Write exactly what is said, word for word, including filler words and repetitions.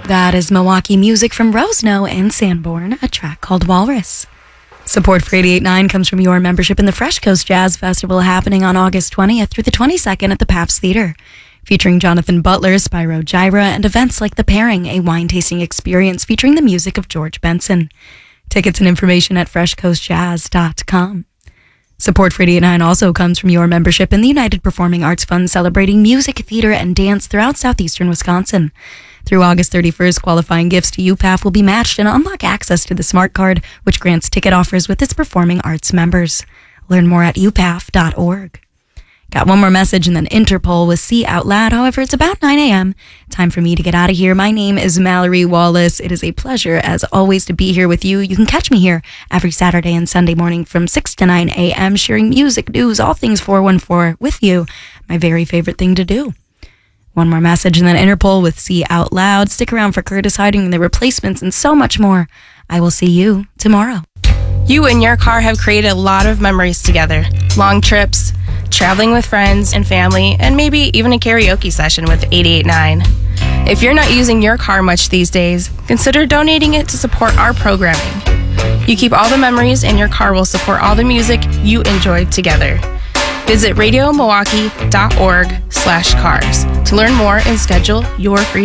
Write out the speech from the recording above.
That is Milwaukee music from Roseno and Sanborn, a track called Walrus. Support for eighty-eight point nine comes from your membership in the Fresh Coast Jazz Festival happening on August twentieth through the twenty-second at the Pabst Theater. Featuring Jonathan Butler, Spyro Gyra, and events like The Pairing, a wine-tasting experience featuring the music of George Benson. Tickets and information at fresh coast jazz dot com. Support for eighty-eight point nine also comes from your membership in the United Performing Arts Fund, celebrating music, theater, and dance throughout southeastern Wisconsin. Through August thirty-first, qualifying gifts to U P A F will be matched and unlock access to the Smart Card, which grants ticket offers with its performing arts members. Learn more at u p a f dot org. Got one more message and then Interpol with See Out Loud. However, it's about nine a.m. Time for me to get out of here. My name is Mallory Wallace. It is a pleasure, as always, to be here with you. You can catch me here every Saturday and Sunday morning from six to nine a.m. sharing music, news, all things four one four with you. My very favorite thing to do. One more message and then Interpol with See Out Loud. Stick around for Curtis Hiding and the Replacements and so much more. I will see you tomorrow. You and your car have created a lot of memories together. Long trips, traveling with friends and family, and maybe even a karaoke session with eighty-eight point nine. If you're not using your car much these days, consider donating it to support our programming. You keep all the memories, and your car will support all the music you enjoyed together. Visit radio milwaukee dot org slash cars to learn more and schedule your free